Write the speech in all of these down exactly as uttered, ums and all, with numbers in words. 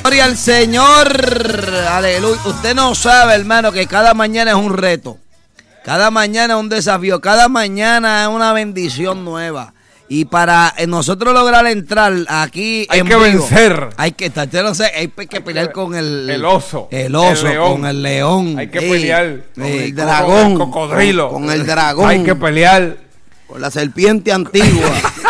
Gloria al Señor, aleluya. Usted no sabe, hermano, que cada mañana es un reto. Cada mañana es un desafío. Cada mañana es una bendición nueva. Y para nosotros lograr entrar aquí hay en que vivo, vencer. Hay que, no sé, hay que pelear con el, el oso. El oso, el con el león. Hay que sí, pelear con el, el dragón. Con el cocodrilo. Con, con el dragón. Hay que pelear. Con la serpiente antigua.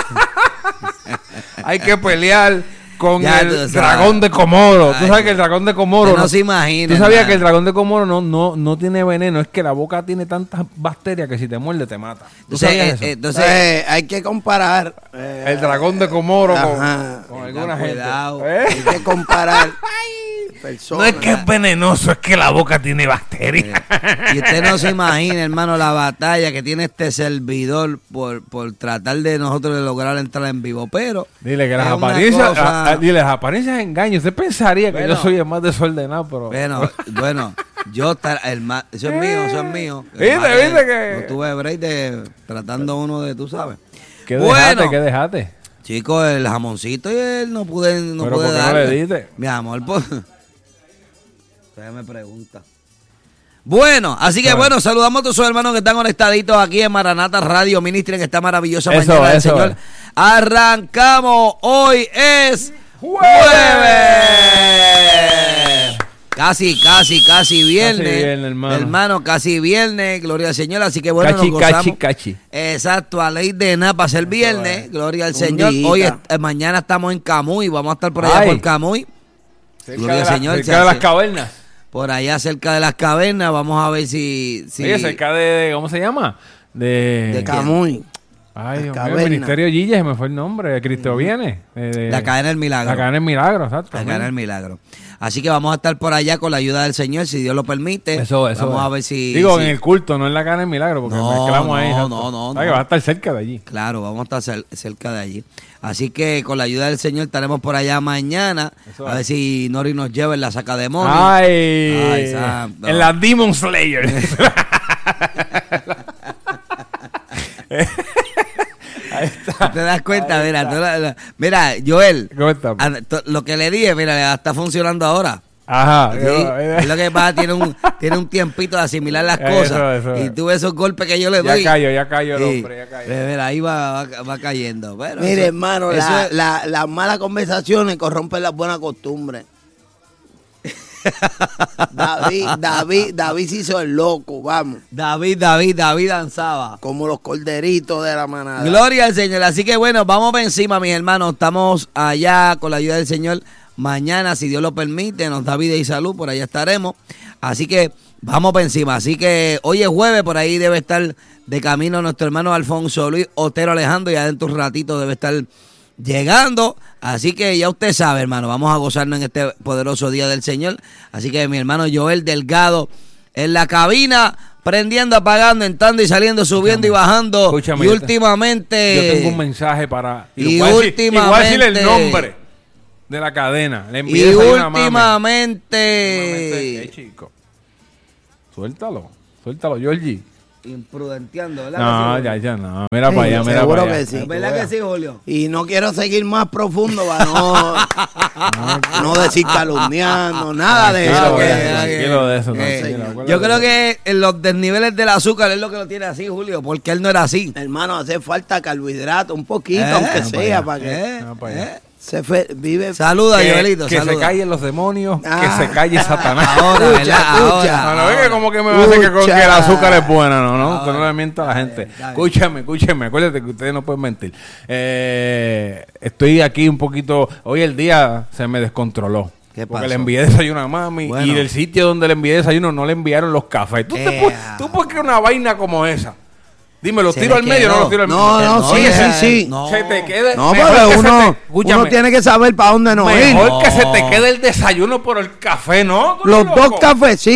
Hay que pelear con ya, el dragón de Comoro. Ay, tú sabes que el dragón de Comoro no, no se imagina. Tú sabías man. que el dragón de Comoro no, no, no tiene veneno, es que la boca tiene tantas bacterias que si te muerde te mata. ¿Tú entonces, sabías eh, eso? Eh, entonces eh, hay que comparar eh, el dragón de Comoro con, con alguna gente. ¿Eh? Hay que comparar personas. No es que es venenoso, es que la boca tiene bacterias. Y usted no se imagina, hermano, la batalla que tiene este servidor por, por tratar de nosotros de lograr entrar en vivo, pero dile que las apariencias cosa... a, a, dile, las apariencias engañan. Usted pensaría que bueno, yo soy el más desordenado, pero bueno, bueno, yo estar el más, eso es mío, eso es mío. Viste, viste que no tuve break de tratando uno de, tú sabes. ¿Qué bueno, dejaste? ¿Qué dejaste? Chicos, el jamoncito y él no pude no pero pude ¿por qué darle. no le diste? Mi amor, pues usted me pregunta. Bueno, así que bueno, saludamos a todos sus hermanos que están conectaditos aquí en Maranata Radio Ministry en esta maravillosa eso, mañana del eso Señor. Es. Arrancamos, hoy es jueves. Casi, casi, casi viernes. Casi viernes, hermano. Hermano, casi viernes, gloria al Señor. Así que bueno, cachi, nos gozamos. Cachi, cachi. Exacto, a ley de nada para ser viernes, gloria al Señor. Hoy, es, eh, mañana estamos en Camuy, vamos a estar por allá Ay. por Camuy. Cerca gloria al Señor. Cerca de las cavernas. Por allá cerca de las cavernas, vamos a ver si... si... Oye, cerca de, ¿cómo se llama? De... De Camuy. Ay, Dios mío, el Ministerio Gille, se me fue el nombre, Cristo uh-huh. viene. Eh, de, la cadena del milagro. La cadena del milagro, exacto. La cadena del milagro. Así que vamos a estar por allá con la ayuda del Señor, si Dios lo permite. Eso, eso. Vamos es. a ver si... Digo, si... en el culto, no en la cadena del milagro, porque no, mezclamos no, ahí. No, no, no, no. Que va a estar cerca de allí. Claro, vamos a estar cerca de allí. Así que con la ayuda del Señor estaremos por allá mañana. Eso a es. ver si Nori nos lleva en la saca demonios. Ay, Ay santo. En la Demon Slayer. Ahí está. ¿Te das cuenta? Mira, la, la, mira, Joel, a, to, lo que le dije, mira, está funcionando ahora. Ajá. ¿Sí? Es lo que pasa, tiene un, tiene un tiempito de asimilar las cosas. Eso, eso. Y tú ves esos golpes que yo le doy. Ya cayó, ya cayó el hombre, ya cayó. Mira, ahí va, va, va cayendo. Pero Mire, eso, hermano, eso las es... la, la malas conversaciones corrompen las buenas costumbres. David, David, David se hizo el loco, vamos. David, David, David danzaba. Como los corderitos de la manada. Gloria al Señor. Así que bueno, vamos para encima, mis hermanos. Estamos allá con la ayuda del Señor. Mañana, si Dios lo permite, nos da vida y salud, por allá estaremos. Así que vamos para encima. Así que hoy es jueves, por ahí debe estar de camino nuestro hermano Alfonso Luis Otero Alejandro. Ya dentro de un ratito debe estar llegando, así que ya usted sabe, hermano, vamos a gozarnos en este poderoso día del Señor. Así que mi hermano Joel Delgado en la cabina, prendiendo, apagando, entrando y saliendo, subiendo Escúchame. y bajando. Escúchame, y últimamente yo tengo un mensaje para y, y últimamente y voy a decir el nombre de la cadena. Le y últimamente, ¿Qué, chico? Suéltalo, suéltalo, Georgie. Imprudenteando, ¿verdad? No, que sí, ya, ya, no. Mira sí, para allá, mira seguro para allá. Que sí, ¿verdad que sí, Julio? Y no quiero seguir más profundo para no, no, no decir calumniando, nada de eso. Tranquilo de eso. Eh, tranquilo, yo creo que en los desniveles del azúcar es lo que lo tiene así, Julio, porque él no era así. Hermano, hace falta carbohidrato, un poquito, eh, aunque no sea, para, para que... Eh, para eh. Se fe, vive. Saluda, que, Joelito. Que saluda. se callen los demonios, ah, que se calle Satanás. Ahora, ¿verdad? Ahora. No, no, es que como que me va a decir que, con, que el azúcar es buena, no, no. Usted no le mienta a la gente. Escúchame, escúchame. Acuérdate que ustedes no pueden mentir. Eh, estoy aquí un poquito. Hoy el día se me descontroló. ¿Qué porque pasó? le envié desayuno a mami bueno. y del sitio donde le envié desayuno no le enviaron los cafés. ¿Tú, te puedes, ¿Tú por qué una vaina como esa? Dime, ¿los tiro al medio o no los tiro al medio? No, no, no, sí, sí, sí. No. Se te quede. No, pero uno, te, uno tiene que saber para dónde no mejor ir. Mejor no. que se te quede el desayuno por el café, ¿no? Los dos cafecitos.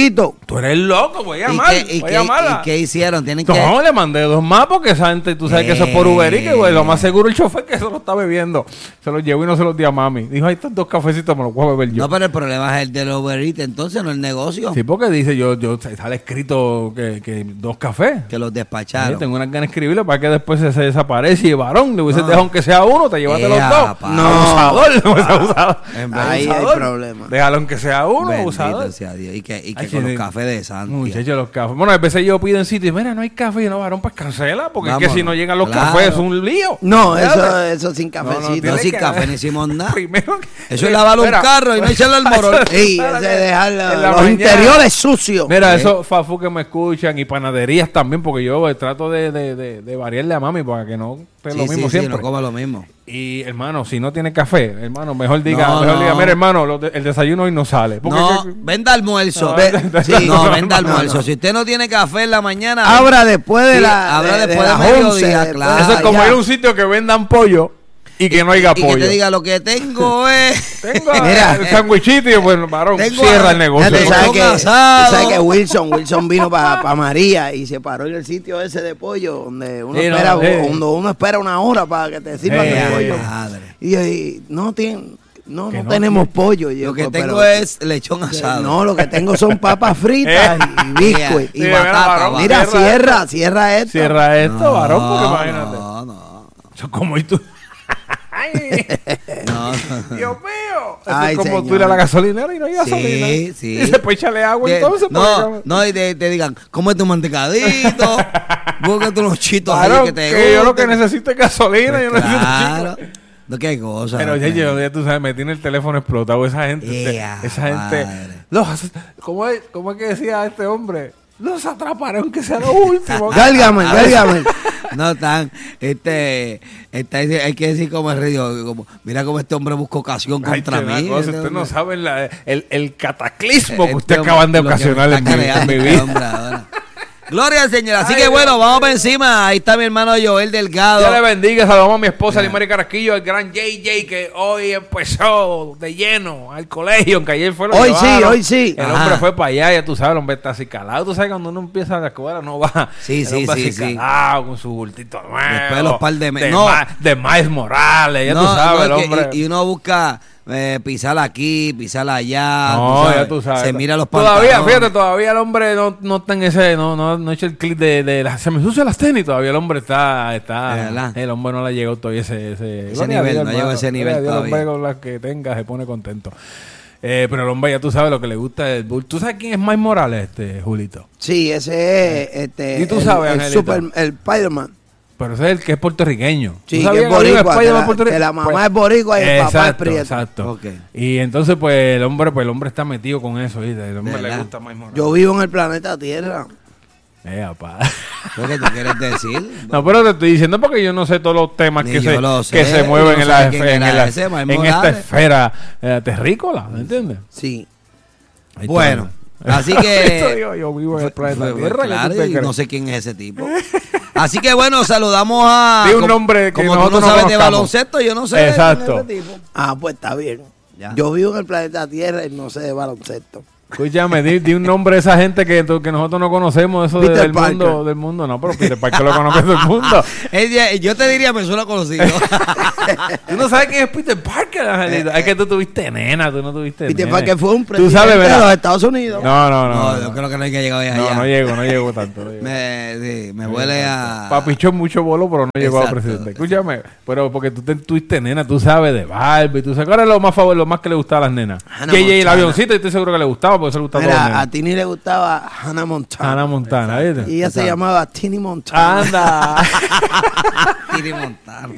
Tú eres loco, voy a ¿Y llamar, qué, y voy qué- a llamarla. y qué hicieron? Tienen No, que... le mandé dos más porque esa gente, tú sabes que eso es por Uber y que güey, lo más seguro el chofer que eso lo está bebiendo. Se los llevó y no se los dio a mami. Dijo, ahí están dos cafecitos, me los voy a beber yo. No, pero el problema es el del Uber Eats, entonces, no el negocio. Sí, porque dice, yo, yo sale escrito que, que dos cafés. Que los Sí, despacharon. tengo unas ganas de escribirlo para que después se, se desaparece y varón, le hubiese No. dejado aunque sea uno, te llevaste los Ea, dos. pa. No. Abusador, no es abusador. En verdad. Ahí hay Abusador. problema. Déjalo aunque sea uno, Bendito abusador. sea Dios. Y que, y que Ay, con sí, los sí. cafés de Santi. Muchachos, los cafés. Bueno, a veces yo pido en sitio y mira, no hay café. Y no, varón, pues cancela. Porque es que Vámonos. si no llegan los Claro. cafés es un lío. No, Fíjate. eso, eso sin No, no, cafecito. No, tiene sin que- café no hicimos nada. Primero, Eso es lavar un Espera. carro y no echarle al morón. Sí, Espérate. ese dejar la- En la los mañana. interiores sucios. Mira, Sí. esos fafu que me escuchan y panaderías también, porque yo eh, trato de, de, de, de variarle a mami para que no esté Sí, lo mismo sí, sí, siempre. no coma lo mismo. Y hermano, si no tiene café, hermano, mejor diga, No, mejor no. diga, mira hermano, lo de- el desayuno hoy no sale. Porque No, que- venda almuerzo. No, Ve- venda- sí, no, no, no, venda no, almuerzo. no. Si usted no tiene café en la mañana, Abra después de Sí, la. abra de- después de las mediodía, once, después claro. de eso es como allá. ir a un sitio que vendan pollo y que no haya y que pollo. te diga lo que tengo es... Tengo Mira, el sandwichito y yo, pues, varón, Tengo cierra a- el negocio. Ya, tú sabes Lechón que, asado. tú sabes que Wilson, Wilson vino para María y se paró en el sitio ese de pollo donde uno, Sí, no, espera, sí. donde uno espera una hora para que te sirvan Sí, el sí, pollo. madre. Y, yo, y no, tienen, no, Que no no tenemos pollo. Y yo, Lo que pues, tengo pero- es lechón asado. No, lo que tengo son papas fritas y biscuit. Y Sí, mira, batata. varón, va. Mira, cierra cierra, cierra esto. Cierra esto, No, varón, porque imagínate. No, no. Eso es como y tú. Ay, No. Dios mío. Eso Ay, es como tú señor. ir a la gasolinera y no hay Sí, gasolina. sí. Y después échale agua De- entonces. no, porque- no, y te, te digan, come tu mantecadito, búscate unos chitos ahí Varón, que te que yo lo que gusten. necesito es gasolina. Yo Pues necesito claro. chicle. No, qué cosa. Pero ya, ya, ya tú sabes, me tiene el teléfono explotado. Esa gente, Ea, esa gente. madre. Los, ¿cómo, es, ¿Cómo es que decía este hombre? Los atraparé aunque sea lo último. Gálgame, gálgame. No tan, este, está, hay que decir como el radio, como, mira cómo este hombre busca ocasión Ay, contra che, una mí. cosa, este usted no hombre. sabe la- el, el cataclismo que Este usted hombre, acaban de lo que me ocasionar en está mi, en creando mi este vida. hombre ahora. Gloria al Señor. Así Ay, que bueno, Dios vamos para encima. Ahí está mi hermano Joel Delgado. Dios le bendiga, saludamos a mi esposa Limari Carasquillo, el gran J J que hoy empezó de lleno al colegio, aunque ayer fue lo Hoy sí, llevaron. hoy sí. El Ajá. hombre fue para allá, ya tú sabes, el hombre está así calado. Tú sabes cuando uno empieza la escuela no va. Sí, el sí, hombre sí, así sí. calado, con su bultito nuevo. Después de los par de me- de, no. Ma- de Miles Morales, ya No, tú sabes, no, el es que- hombre. y, y uno busca eh, pisar aquí, pisar allá. No, ya tú sabes. Se mira los Todavía, pantalones. fíjate, todavía el hombre no, no está en ese, no, no, no ha hecho el clip de, de las, se me ensucian las tenis, todavía el hombre está, De está, verdad. el hombre no le ha llegado todavía ese, ese, Ese Gloria a nivel, Dios, no hermano. llegó a ese nivel Gloria a Dios, el todavía. hombre con las que tenga se pone contento. Eh, pero el hombre ya tú sabes lo que le gusta es el bull. ¿Tú sabes quién es Mike Morales, este, Julito? Sí, ese es este, ¿Y tú el, sabes, el, Angelito? super, el Spider-Man. Pero ese es el que es puertorriqueño. ¿Tú Sí, sabías que es había un boricua, que Spider-Man la, puertorriqueño? que la mamá Pues- es boricua y el papá es Exacto, prieto. exacto. Ok. Y entonces, pues, el hombre, pues, el hombre está metido con eso, ¿viste? El hombre le ¿Verdad? gusta Mike Morales. Yo vivo en el planeta Tierra. Eh, apá. ¿Qué es lo que tú quieres decir? No, pero te estoy diciendo porque yo no sé todos los temas Ni que yo se, lo sé, que se mueven yo no en, la, sabía quién en, era la- ese, Mike en esta Morales. esfera eh, terrícola, ¿me entiendes? Sí. Ahí está. Bueno, así Esto que... digo, yo vivo en el planeta Fue- fue- Tierra. ¿qué claro, tú te y crees? no sé quién es ese tipo. Así que bueno, saludamos a... Di un como- nombre que Como tú nosotros no no sabes de conozcamos. baloncesto, yo no sé de Exacto. quién es ese tipo. Ah, pues está bien. Ya. Yo vivo en el planeta Tierra y no sé de baloncesto. Escúchame, di, di un nombre de esa gente que, que nosotros no conocemos, eso de- Peter del Parker. mundo, del mundo. No, pero Peter Parker lo conoce todo el mundo. Ella- yo te diría, me suena conocido. Tú no sabes quién es Peter Parker, Angelito. Es que tú tuviste nena, tú no tuviste Peter nene. Parker fue un Tú presidente sabes, de ¿verdad? los Estados Unidos. No, no, no. No, no, yo creo que no hay que llegar allá. no, no llego, no llego tanto. no llego. Me, sí, me huele a... Papichón mucho bolo, pero no llegó a Exacto. presidente. Escúchame, pero porque tú te, tuviste nena, tú sabes de Barbie, tú sabes cuál es lo más favor, lo más que le gustaba a las nenas. Hannah J J el Montana. avioncito, y estoy seguro que le gustaba, porque eso le gustaba a todas las Mira, a nenas. Tini le gustaba Hannah Montana. Hannah Montana, ¿viste? Y ella se Exacto. llamaba Tini Montana. Anda. Tiri Montana.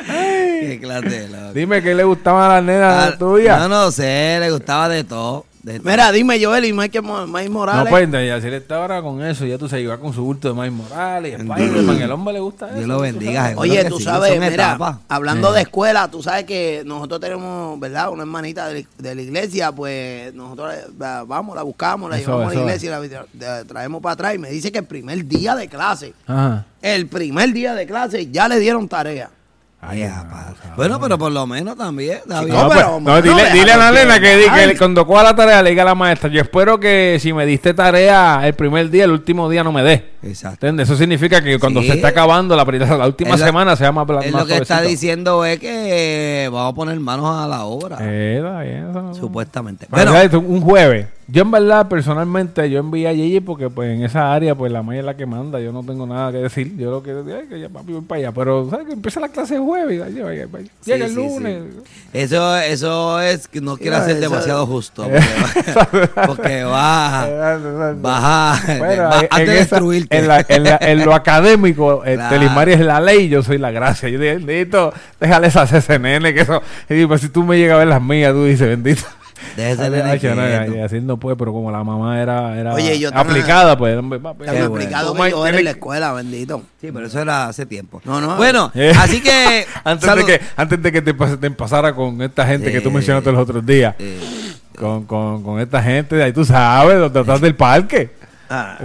Qué clase de loco. Dime qué le gustaba a las nenas Ah, tuyas. No, no sé, le gustaba de todo. de todo. Mira, dime Joel y Mike, Mo- Mike Morales. No, pues, entonces, ya si él está ahora con eso, ya tú se iba con su bulto de Miles Morales, y Spider-Man, el hombre le gusta eso. Dios lo tú bendiga, sabes. seguro Oye, que tú sí, sabes, son mira, etapas. hablando Sí. de escuela, tú sabes que nosotros tenemos, ¿verdad? Una hermanita de, la- de la iglesia, pues nosotros la- vamos, la buscamos, la Eso, llevamos a la eso. iglesia y la, la traemos para atrás. Y me dice que el primer día de clase, Ajá. el primer día de clase ya le dieron tarea. Ay, yeah, bueno, pero por lo menos también. No, no, pero, no, dile, no, dile a la nena que, que, que cuando coja la tarea le diga a la maestra, yo espero que si me diste tarea el primer día, el último día no me dé. Exacto. ¿Entiendes? Eso significa que cuando sí. se está acabando la, la última la, semana sea más más lo que suavecito. Está diciendo es que vamos a poner manos a la obra. Eh, bien, eso. Supuestamente. Bueno, un jueves. Yo en verdad, personalmente, yo envié a Gigi porque pues en esa área, pues la maya es la que manda. Yo no tengo nada que decir. Yo lo que ay, que ya papi voy para allá. Pero, ¿sabes? Que empieza la clase el jueves. Ay, ay, ay, sí, llega el lunes. Sí, sí. Eso, eso es que no quiero ser demasiado justo. Porque va, porque va, va, bueno, va a destruirte. En, la, en, la, en lo académico, el claro. Telismari es la ley, yo soy la gracia. Yo digo, bendito, déjale esa C C N N, que eso. Y digo, pues si tú me llegas a ver las mías, tú dices, bendito. Déjese de ay, no, así no puede, pero como la mamá era, era Oye, yo aplicada, pues. Era aplicado que yo era en la escuela, bendito. Sí, pero eso era hace tiempo. No, no. Bueno, eh. así que. antes, de que antes de que te, te pasara con esta gente eh, que tú mencionaste los otros días. Eh, con, con, con esta gente de ahí, tú sabes, donde atrás del parque. Ah.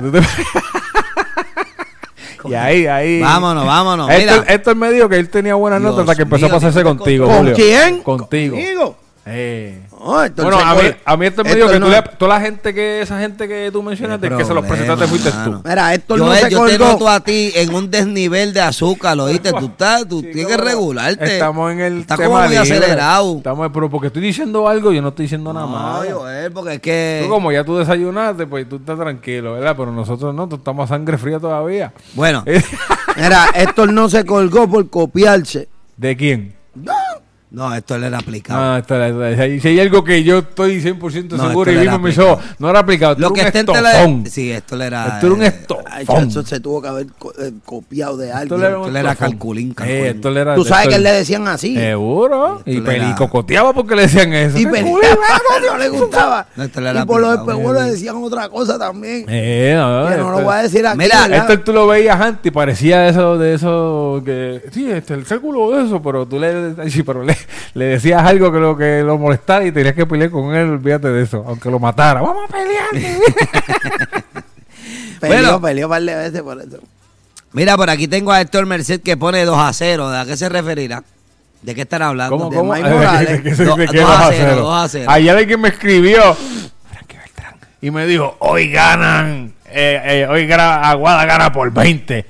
Y ahí, ahí. Vámonos, vámonos. Esto, mira. Esto es medio que él tenía buenas notas hasta que empezó mío, a pasarse contigo, ¿Con Julio. quién? Contigo. ¿Conmigo? Eh. Oh, bueno, a mí, a mí esto es medio que no. tú le, toda la gente que, esa gente que tú mencionaste, que se los presentaste fuiste tú. Mira, esto yo, no se yo colgó. te noto a ti en un desnivel de azúcar, ¿lo oíste? Tú estás, tú sí, tienes que regularte. Estamos en el Estás como muy acelerado. Estamos, pero porque estoy diciendo algo, yo no estoy diciendo nada más. No, Joel, porque es que... Tú como ya tú desayunaste, pues tú estás tranquilo, ¿verdad? Pero nosotros no, estamos a sangre fría todavía. Bueno. Mira, esto no se colgó por copiarse. ¿De quién? No. No, esto le era aplicado. No, esto era, si hay algo que yo estoy cien por ciento no, seguro y mismo me hizo, no era aplicado. Lo que era un estofón. Sí, esto le era. Esto era un estofón. Ay, eso se tuvo que haber co eh, copiado de alguien. Esto, esto le era calculín, calculín. Eh, esto le era, Tú sabes esto, que le decían así. Seguro. Y, y, y cocoteaba porque le decían eso. Y peleaba, no le gustaba. No, esto le era y por los espejuelos le decían otra cosa también. Eh, no, que no lo voy a decir aquí. Mira, esto tú lo veías antes y parecía eso de eso que sí, este el círculo de eso, pero tú le sí, pero le, le decías algo que lo que lo molestara y tenías que pelear con él, olvídate de eso, aunque lo matara. ¡Vamos a pelear! peleó, bueno, peleó un par de veces por eso. Mira, por aquí tengo a Héctor Merced que pone dos a cero. ¿A qué se referirá? ¿De qué estará hablando? ¿Cómo, de cómo? Mike Morales. ¿De qué, de qué dos a cero? dos a cero. Ayer alguien me escribió Frankie Beltrán y me dijo, hoy ganan, eh, eh, hoy gana, Aguada gana por veinte.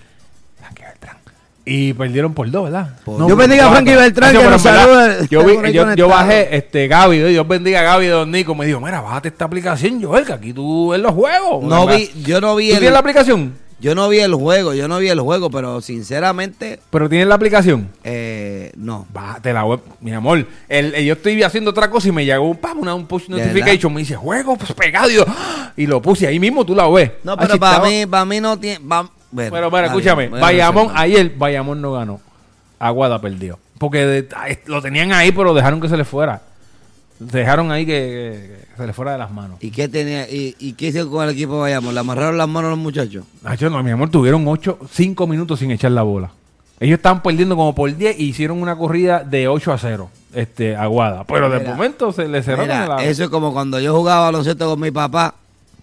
Y perdieron por dos, ¿verdad? Por no, yo bendiga a Frankie Beltrán, que nos saluda. Yo, vi, yo, yo bajé, este, Gaby, Dios bendiga a Gaby de Don Nico, me dijo, mira, bájate esta aplicación, Joel, que aquí tú ves los juegos. No vi, yo no vi ¿Tú el... tienes la aplicación? Yo no vi el juego, yo no vi el juego, pero sinceramente... ¿Pero tienes la aplicación? Eh, no. Bájate la web, mi amor. El, el, yo estoy haciendo otra cosa y me llegó un, pam, una, un push notification, me dice, juego, pues pegado, y, yo, y lo puse ahí mismo, tú la ves. No, pero para mí, para mí no tiene... Pa, Bueno, pero, pero escúchame, bien, Bayamón, ayer Bayamón no ganó. Aguada perdió. Porque de, lo tenían ahí, pero dejaron que se le fuera. Dejaron ahí que, que se le fuera de las manos. ¿Y qué tenía y, y qué hicieron con el equipo de Bayamón? ¿Le amarraron las manos a los muchachos? Nacho, no, mi amor, tuvieron ocho, cinco minutos sin echar la bola. Ellos estaban perdiendo como por diez y hicieron una corrida de ocho a cero. Este, Aguada. Pero de momento se le cerraron mira, la... Eso es como cuando yo jugaba baloncesto con mi papá.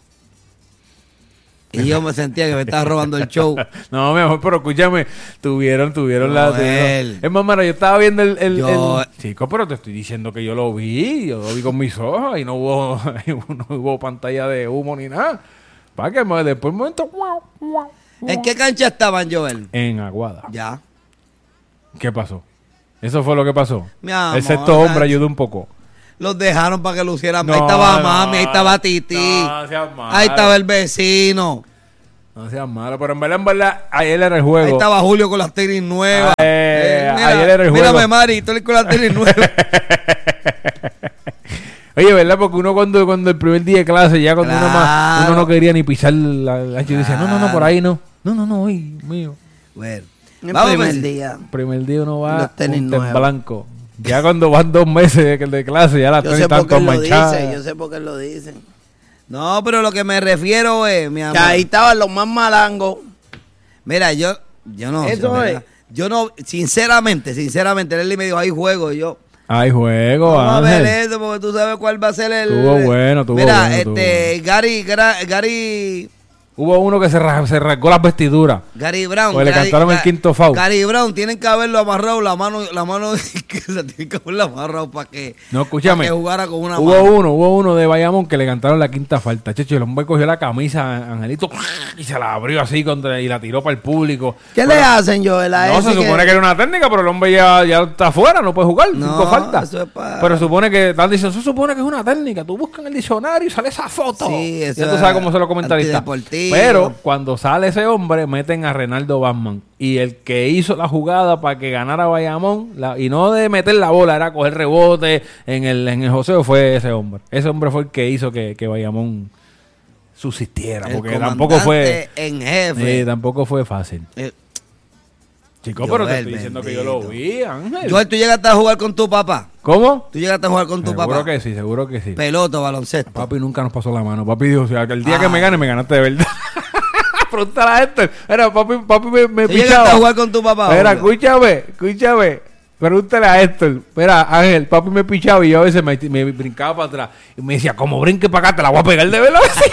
Y yo me sentía que me estaba robando el show. No, mi amor, pero escúchame, tuvieron, tuvieron la... Tuvieron, es más, mano, yo estaba viendo el, el, yo, el... Chico, pero te estoy diciendo que yo lo vi, yo lo vi con mis ojos y no hubo, no hubo pantalla de humo ni nada. Para que después un momento... ¿En qué cancha estaban, Joel? En Aguada. Ya. ¿Qué pasó? Eso fue lo que pasó. Mi amor, el sexto hombre ayudó un poco. Los dejaron para que lo hicieran. No, ahí estaba no, mami, ahí estaba Titi. No, seas malo. Ahí estaba el vecino. No seas malo, pero en verdad, en verdad, ayer era el juego. Ahí estaba Julio con las tenis nuevas. Eh, eh, mira, ayer era el mírame, juego. Mírame, Mari, estoy con las tenis nuevas. Oye, ¿verdad? Porque uno cuando, cuando el primer día de clase, ya cuando claro. uno, más, uno no quería ni pisar la, la claro. decía, no, no, no, por ahí no. No, no, no, hoy, mío. Bueno, el vamos primer pues, día. El primer día uno va en blanco. Ya cuando van dos meses de, de clase, ya las tenis están con manchadas. Yo sé por qué lo dicen. No, pero lo que me refiero es, mi amor. Que ahí estaban los más malangos. Mira, yo, yo no Eso sé, es. Yo no, sinceramente, sinceramente, él me dijo, hay juego, y yo... Hay juego, vamos a ver eso, porque tú sabes cuál va a ser el... Estuvo bueno, estuvo Mira, bueno. Mira, este, Gary, Gary... Hubo uno que se, ra- se rasgó las vestiduras. Gary Brown. Pues le Gary, cantaron el Ga- quinto foul. Gary Brown, tienen que haberlo amarrado la mano, la mano que se tiene que haberlo amarrado para que, No, escúchame. pa' que jugara con una Hubo mano. uno, hubo uno de Bayamón que le cantaron la quinta falta. Checho, el hombre cogió la camisa a Angelito y se la abrió así contra, y la tiró para el público. ¿Qué Pero- le hacen, Joel? a No, ese se supone que era una técnica, pero el hombre ya, ya está afuera, no puede jugar, No, cinco faltas. eso es pa- Pero supone que, están diciendo, se supone que es una técnica. Tú buscas en el diccionario y sale esa foto. Sí, eso ya tú sabes cómo son los comentaristas. antideportivo. Pero cuando sale ese hombre, meten a Renaldo Batman. Y el que hizo la jugada para que ganara Bayamón, la- y no de meter la bola, era coger rebote en el, en el joseo, fue ese hombre. Ese hombre fue el que hizo que, que Bayamón subsistiera. El Porque tampoco fue. comandante en jefe. Sí, tampoco fue fácil. Eh, Chico, pero te Joel, estoy diciendo que yo lo bendito. vi, Ángel. Joel, ¿tú llegaste a jugar con tu papá? ¿Cómo? ¿Tú llegaste a jugar con tu Seguro papá? que sí, seguro que sí. Pelota, baloncesto. Papi nunca nos pasó la mano. Papi dijo, o sea, que el día Ah. que me gane, me ganaste de verdad. Pregúntale a Héctor. Era, papi, papi me, me ¿Tú llegaste pichaba. a jugar con tu papá? Espera, Julio? escúchame, escúchame. Pregúntale a Héctor. Espera, Ángel, papi me pichaba y yo a veces me, me brincaba para atrás. Y me decía, como brinque para acá, te la voy a pegar de velocidad.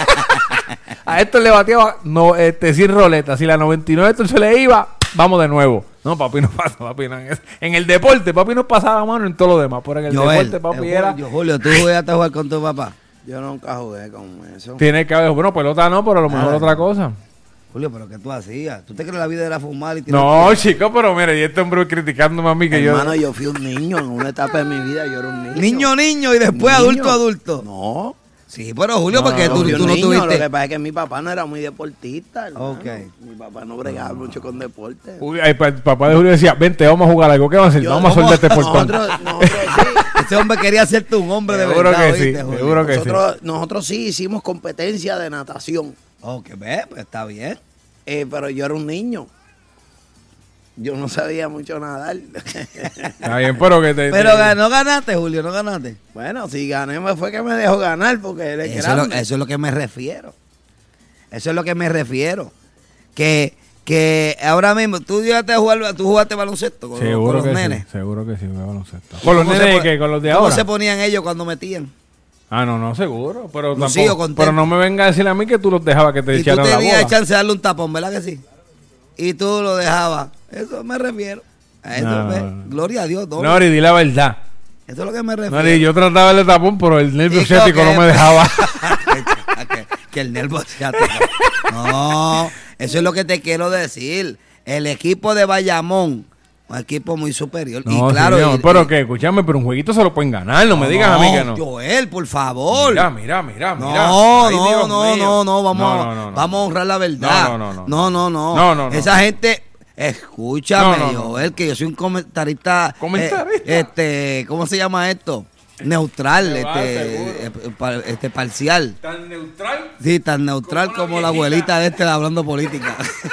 A Héctor le bateaba no, este, sin roleta. Si la noventa y nueve Héctor se le iba, vamos de nuevo. No, papi no pasa, papi no. En el deporte, papi nos pasaba mano en todo lo demás. Pero en el Joel, deporte, papi eh, era... Julio, Julio, ¿tú llegaste a jugar con tu papá? Yo nunca jugué con eso. Tiene que haber, bueno, pelota no, pero a lo mejor Ah. otra cosa. Julio, ¿pero qué tú hacías? ¿Tú te crees que la vida era fumar y tirar No, tiros? chico, pero mira, y este hombre criticándome a mí que Hermano, yo... yo fui un niño. En una etapa de mi vida yo era un niño. Niño, niño y después Niño. adulto, adulto. No. Sí, pero Julio, No, porque no, tú, Yo fui tú un no niño, Lo que tuviste. pasa es que mi papá no era muy deportista. hermano. Ok. Mi papá no bregaba mucho con deporte. Uy, ay, pa- el papá de Julio decía, vente, vamos a jugar algo. ¿Qué vamos a hacer? Yo- Vamos a ¿cómo? soltar este portón. Nosotros, nosotros sí. Ese hombre quería hacerte un hombre de Seguro verdad. que sí, ¿oíste, Julio? seguro que sí. Nosotros, nosotros sí hicimos competencia de natación. Ok, ve, pues está bien. Eh, pero yo era un niño. Yo no sabía mucho nadar. Está bien, pero que te... Pero te- ga- no ganaste, Julio, no ganaste. Bueno, si gané me fue que me dejó ganar porque él es Eso es, lo, grande. eso es lo que me refiero. Eso es lo que me refiero. Que, que ahora mismo, tú llegaste a jugar, tú jugaste baloncesto con, Seguro con los que nenes. sí, seguro que sí, jugué baloncesto. ¿Con los ¿Cómo se nenes pon- que con los de ¿Cómo ahora? se ponían ellos cuando metían? Ah, no, no, seguro. Pero, Lucido, tampoco, contento. pero no me venga a decir a mí que tú los dejabas que te Y tú echaran la tenías bola. chance de darle un tapón, ¿verdad que sí? Y tú lo dejabas. Eso me refiero. A eso No, me- no, no. Gloria a Dios. doble. Nori, di la verdad. Eso es lo que me refiero. Nori, yo trataba de tapón, pero el nervio Y ciático no que- me dejaba. que, que el nervio ciático. No, eso es lo que te quiero decir. El equipo de Bayamón, un equipo muy superior. No, y claro, sí, mi amor, y- pero y- que, escúchame, pero un jueguito se lo pueden ganar, no, me digas a mí que no. Joel, por favor. Mira, mira, mira, No, mira. no, Ay, no, Dios no, mío. no, no, vamos, No, a- no, no, no. vamos a honrar la verdad. No, no, no, no, no, no. No, no, no. Esa gente, escúchame, No, no, no. Joel, que yo soy un comentarista. ¿Comentarista? eh, este, ¿cómo se llama esto? Neutral, Se va, este, seguro. eh, eh, pa- este, parcial. Tan neutral. Sí, tan neutral Como como, una la viejita. abuelita de este hablando política.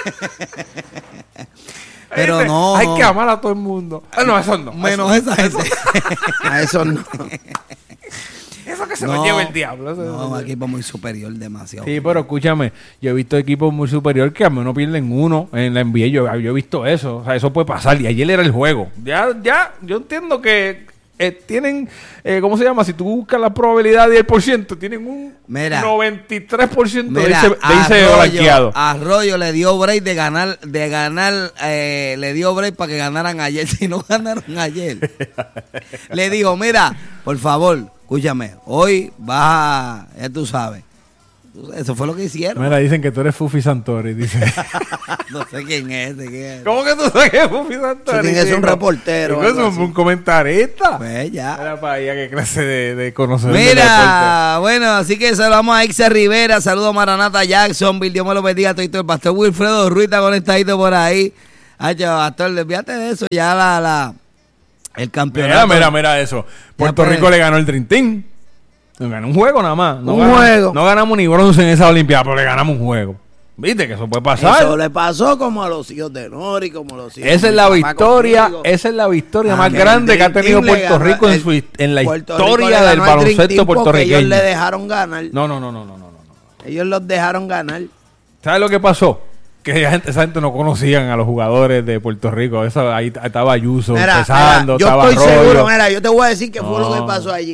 Pero Este, no, Hay no. que amar a todo el mundo. Ah, no, eso no. Menos eso, esa gente. A eso no. eso que se No. lo lleva el diablo. eso- No, un equipo muy superior, demasiado. Sí, pero escúchame, yo he visto equipos muy superiores que al menos pierden uno en la N B A. Yo, yo he visto eso. O sea, eso puede pasar. Y ayer era el juego. Ya, ya, yo entiendo que eh, tienen, eh, ¿cómo se llama? Si tú buscas la probabilidad de diez por ciento, tienen un Mira. noventa y tres por ciento Mira, de irse, de irse blanqueado. Arroyo le dio break de ganar, de ganar, eh, le dio break para que ganaran ayer. Si no ganaron ayer, le dijo, mira, por favor, escúchame, hoy vas a, ya tú sabes. Eso fue lo que hicieron. Mira, dicen que tú eres Fufi Santori, dice. No sé quién es ese, quién es. ¿Cómo que tú sabes que es Fufi Santori? Eso tiene que ser un chico? reportero o Chico, algo eso es así. un comentarista. Pues ya. Mira para allá qué clase de, de conocedor del Mira, bueno, así que saludamos a Ixa Rivera, saludos a Maranata Jackson, Dios me lo bendiga, todo el pastor Wilfredo Ruiz está conectadito por ahí. Ay, pastor, olvídate de eso, ya la, la el campeonato. Mira, mira, mira eso. Puerto pues. Rico le ganó el Dream Team. Nos ganó un juego nada más. No Un ganamos- juego. No ganamos ni bronce en esa Olimpiada, pero le ganamos un juego. ¿Viste que eso puede pasar? Eso le pasó como a los hijos de Nori, como a los hijos Esa de es mi la papá victoria, conmigo. esa es la victoria Ah, más que grande el que ha Dream tenido Team le Puerto ganó- Rico en, el- su, en la Puerto Rico le historia ganó del al Dream baloncesto Team porque puertorriqueño. Ellos le dejaron ganar. No, no, no, no, no, no, no. Ellos los dejaron ganar. ¿Sabes lo que pasó? Que esa gente, esa gente no conocían a los jugadores de Puerto Rico. Esa, ahí estaba Ayuso Mira, empezando, mira, yo estaba estoy Arroyo. seguro, mira, yo te voy a decir qué fue lo No. que pasó allí.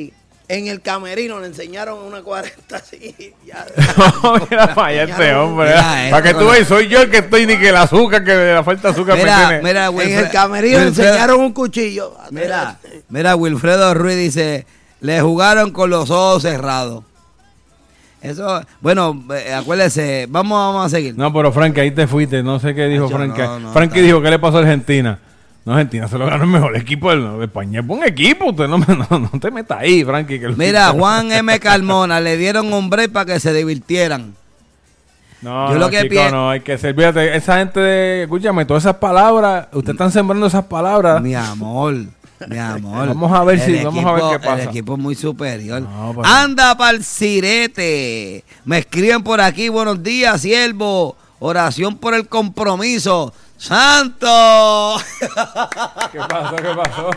En el camerino le enseñaron una cuarenta así. Ya, No, mira para allá este hombre. Mira Para que esto, tú no. veas, soy yo el que estoy ni que el azúcar, que la falta de azúcar me Mira, tiene. mira, en Wilfredo, el camerino le Wilfredo- enseñaron un cuchillo. Mira, mira, Wilfredo Ruiz dice, le jugaron con los ojos cerrados. Eso, bueno, eh, acuérdese, vamos, vamos a seguir. No, pero Frankie, ahí te fuiste. No sé qué dijo Nacho, Frankie. no, no, Frankie está- dijo, ¿qué le pasó a Argentina? No, Argentina se lo ganó el mejor equipo del de España. Pon equipo, usted no, me- no, no te metas ahí, Frankie. Que lo- Mira, Juan M. Carmona, le dieron un break para que se divirtieran. No, yo no, lo que chico, pie- no, hay que ser, fíjate, esa gente de, escúchame, todas esas palabras, ustedes están sembrando esas palabras. Mi amor, mi amor. Vamos a ver El si- vamos a ver equipo- qué pasa. El equipo es muy superior. No, pero- Anda pa'l sirete. Me escriben por aquí, buenos días, siervo. Oración por el compromiso. ¡Santo! ¿Qué pasó? ¿Qué pasó?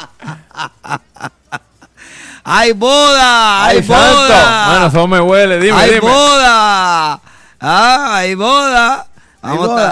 ¡Hay boda! ¡Hay ¡Ay, santo! boda! Bueno, eso me huele, dime, ¡Hay dime. boda! ¡Ah, hay boda! Hay Vamos a boda.